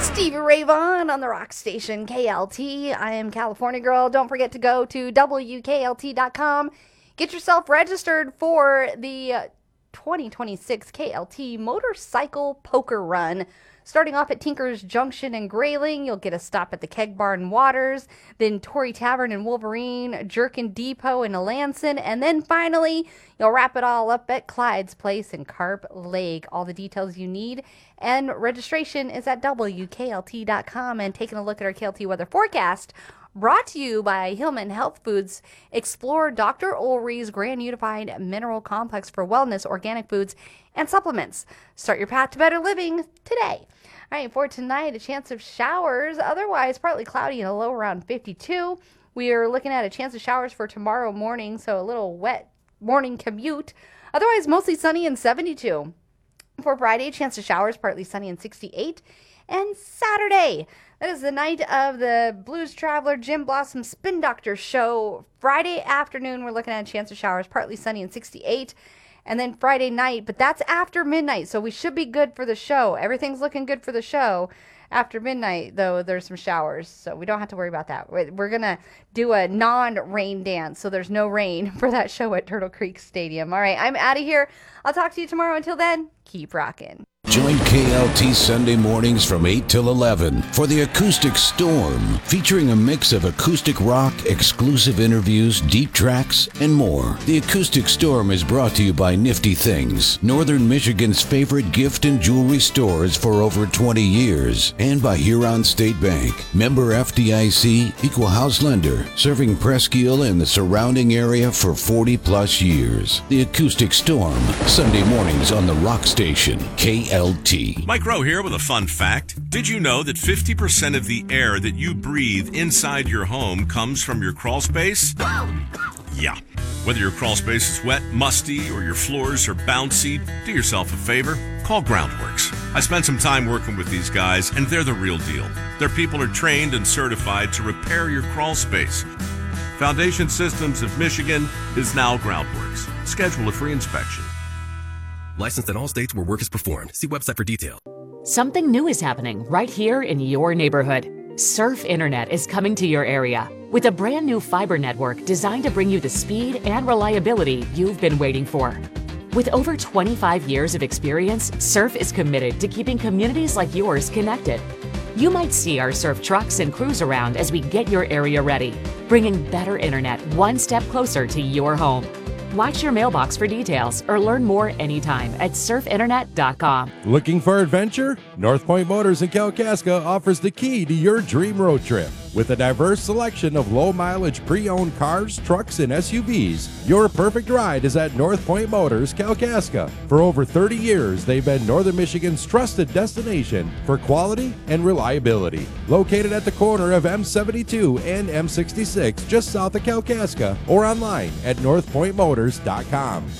Stevie Ray Vaughan on the rock station KLT. I am California Girl. Don't forget to go to WKLT.com. Get yourself registered for the 2026 KLT Motorcycle Poker Run. Starting off at Tinker's Junction in Grayling, you'll get a stop at the Keg Bar in Waters, then Torrey Tavern in Wolverine, Jerkin Depot in Alanson, and then finally, you'll wrap it all up at Clyde's Place in Carp Lake. All the details you need and registration is at WKLT.com. And taking a look at our KLT weather forecast, brought to you by Hillman Health Foods. Explore Dr. Ulri's Grand Unified Mineral Complex for wellness, organic foods, and supplements. Start your path to better living today. All right, for tonight, a chance of showers. Otherwise, partly cloudy and a low around 52. We are looking at a chance of showers for tomorrow morning, so a little wet morning commute. Otherwise, mostly sunny and 72. For Friday, chance of showers, partly sunny and 68. And Saturday, that is the night of the Blues Traveler Jim Blossom Spin Doctor show. Friday afternoon, we're looking at a chance of showers, partly sunny and 68. And then Friday night, but that's after midnight, so we should be good for the show. Everything's looking good for the show. After midnight, though, there's some showers, so we don't have to worry about that. We're going to do a non-rain dance, so there's no rain for that show at Turtle Creek Stadium. All right, I'm out of here. I'll talk to you tomorrow. Until then, keep rocking. Join KLT Sunday mornings from 8 till 11 for the Acoustic Storm, featuring a mix of acoustic rock, exclusive interviews, deep tracks, and more. The Acoustic Storm is brought to you by Nifty Things, Northern Michigan's favorite gift and jewelry stores for over 20 years, and by Huron State Bank, member FDIC, equal house lender, serving Presque Isle and the surrounding area for 40-plus years. The Acoustic Storm, Sunday mornings on the rock station, KLT. Mike Rowe here with a fun fact. Did you know that 50% of the air that you breathe inside your home comes from your crawl space? Yeah. Whether your crawl space is wet, musty, or your floors are bouncy, do yourself a favor. Call Groundworks. I spent some time working with these guys, and they're the real deal. Their people are trained and certified to repair your crawl space. Foundation Systems of Michigan is now Groundworks. Schedule a free inspection. Licensed in all states where work is performed. See website for details. Something new is happening right here in your neighborhood. Surf Internet is coming to your area with a brand new fiber network designed to bring you the speed and reliability you've been waiting for. With over 25 years of experience, Surf is committed to keeping communities like yours connected. You might see our Surf trucks and crews around as we get your area ready, bringing better internet one step closer to your home. Watch your mailbox for details or learn more anytime at surfinternet.com. Looking for adventure? North Point Motors in Kalkaska offers the key to your dream road trip. With a diverse selection of low-mileage pre-owned cars, trucks, and SUVs, your perfect ride is at North Point Motors, Kalkaska. For over 30 years, they've been Northern Michigan's trusted destination for quality and reliability. Located at the corner of M72 and M66, just south of Kalkaska, or online at northpointmotors.com.